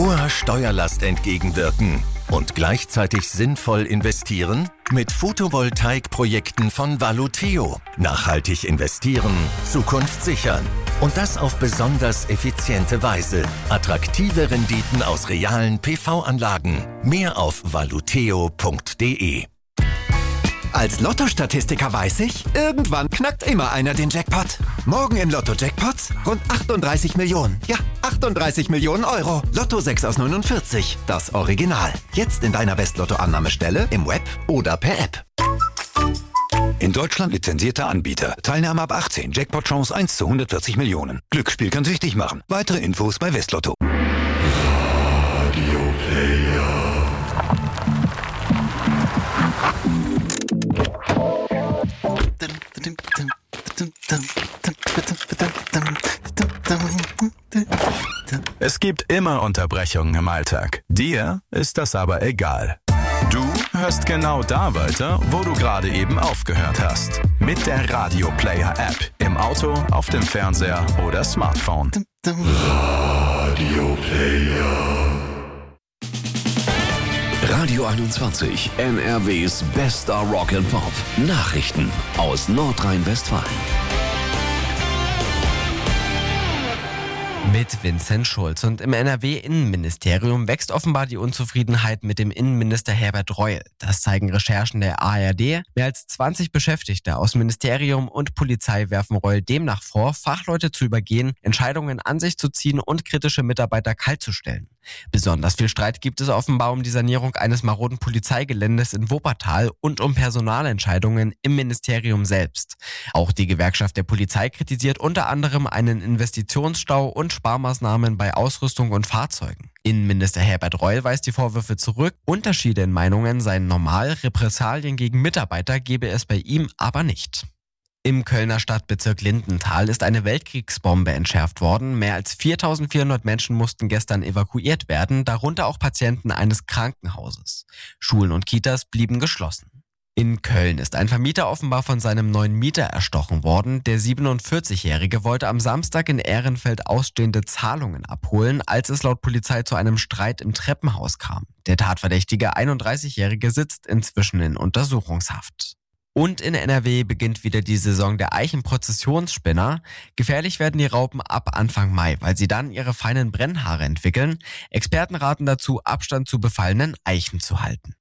Hoher Steuerlast entgegenwirken und gleichzeitig sinnvoll investieren? Mit Photovoltaikprojekten von Valuteo. Nachhaltig investieren, Zukunft sichern. Und das auf besonders effiziente Weise. Attraktive Renditen aus realen PV-Anlagen. Mehr auf valuteo.de. Als Lotto-Statistiker weiß ich, irgendwann knackt immer einer den Jackpot. Morgen im Lotto-Jackpots rund 38 Millionen. Ja, 38 Millionen Euro. Lotto 6 aus 49, das Original. Jetzt in deiner Westlotto-Annahmestelle, im Web oder per App. In Deutschland lizenzierter Anbieter. Teilnahme ab 18. Jackpot-Chance 1 zu 140 Millionen. Glücksspiel kann süchtig machen. Weitere Infos bei Westlotto. Radio Player. Es gibt immer Unterbrechungen im Alltag. Dir ist das aber egal. Du hörst genau da weiter, wo du gerade eben aufgehört hast. Mit der Radio Player App. Im Auto, auf dem Fernseher oder Smartphone. Radio Player. Radio 21, NRWs bester Rock and Pop. Nachrichten aus Nordrhein-Westfalen. Mit Vincent Schulz. Und im NRW-Innenministerium wächst offenbar die Unzufriedenheit mit dem Innenminister Herbert Reul. Das zeigen Recherchen der ARD. Mehr als 20 Beschäftigte aus Ministerium und Polizei werfen Reul demnach vor, Fachleute zu übergehen, Entscheidungen an sich zu ziehen und kritische Mitarbeiter kaltzustellen. Besonders viel Streit gibt es offenbar um die Sanierung eines maroden Polizeigeländes in Wuppertal und um Personalentscheidungen im Ministerium selbst. Auch die Gewerkschaft der Polizei kritisiert unter anderem einen Investitionsstau und Sparmaßnahmen bei Ausrüstung und Fahrzeugen. Innenminister Herbert Reul weist die Vorwürfe zurück. Unterschiede in Meinungen seien normal, Repressalien gegen Mitarbeiter gebe es bei ihm aber nicht. Im Kölner Stadtbezirk Lindenthal ist eine Weltkriegsbombe entschärft worden. Mehr als 4.400 Menschen mussten gestern evakuiert werden, darunter auch Patienten eines Krankenhauses. Schulen und Kitas blieben geschlossen. In Köln ist ein Vermieter offenbar von seinem neuen Mieter erstochen worden. Der 47-Jährige wollte am Samstag in Ehrenfeld ausstehende Zahlungen abholen, als es laut Polizei zu einem Streit im Treppenhaus kam. Der tatverdächtige 31-Jährige sitzt inzwischen in Untersuchungshaft. Und in NRW beginnt wieder die Saison der Eichenprozessionsspinner. Gefährlich werden die Raupen ab Anfang Mai, weil sie dann ihre feinen Brennhaare entwickeln. Experten raten dazu, Abstand zu befallenen Eichen zu halten.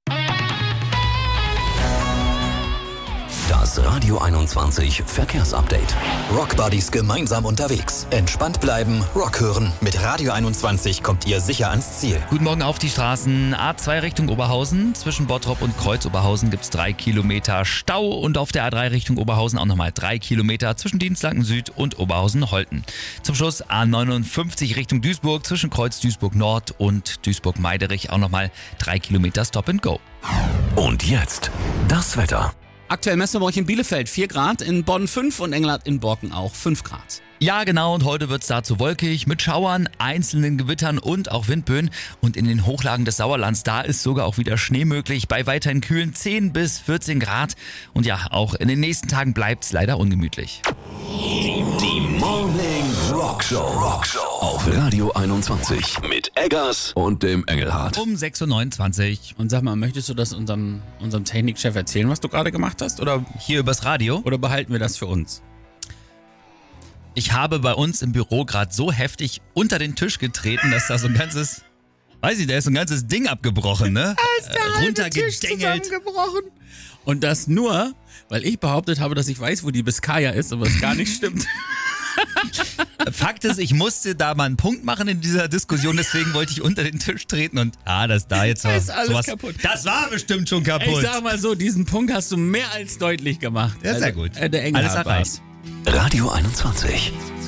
Das Radio 21 Verkehrsupdate. Rockbuddies gemeinsam unterwegs. Entspannt bleiben, Rock hören. Mit Radio 21 kommt ihr sicher ans Ziel. Guten Morgen auf die Straßen. A2 Richtung Oberhausen. Zwischen Bottrop und Kreuz-Oberhausen gibt es 3 Kilometer Stau. Und auf der A3 Richtung Oberhausen auch nochmal 3 Kilometer zwischen Dienstlaken Süd und Oberhausen-Holten. Zum Schluss A59 Richtung Duisburg. Zwischen Kreuz Duisburg Nord und Duisburg-Meiderich auch nochmal 3 Kilometer Stop and Go. Und jetzt das Wetter. Aktuell messen wir bei euch in Bielefeld 4 Grad, in Bonn 5 und Engelhardt in Borken auch 5 Grad. Ja, genau, und heute wird es dazu wolkig mit Schauern, einzelnen Gewittern und auch Windböen. Und in den Hochlagen des Sauerlands, da ist sogar auch wieder Schnee möglich, bei weiterhin kühlen 10 bis 14 Grad. Und ja, auch in den nächsten Tagen bleibt es leider ungemütlich. Die Morning Rockshow auf Radio 21 mit Eggers und dem Engelhardt. Um 6.29 Uhr. Und sag mal, möchtest du das unserem Technikchef erzählen, was du gerade gemacht hast? Oder hier übers Radio? Oder behalten wir das für uns? Ich habe bei uns im Büro gerade so heftig unter den Tisch getreten, dass da so ein ganzes, weiß ich, da ist so ein ganzes Ding abgebrochen, ne? Da ist der halbe Tisch zusammengebrochen. Und das nur, weil ich behauptet habe, dass ich weiß, wo die Biskaya ist, aber es gar nicht stimmt. Fakt ist, ich musste da mal einen Punkt machen in dieser Diskussion, deswegen wollte ich unter den Tisch treten und das da jetzt ist alles sowas, kaputt. Das war bestimmt schon kaputt. Ich sag mal so, diesen Punkt hast du mehr als deutlich gemacht. Ja, sehr gut. Der Engelhardt alles erreicht. Radio 21.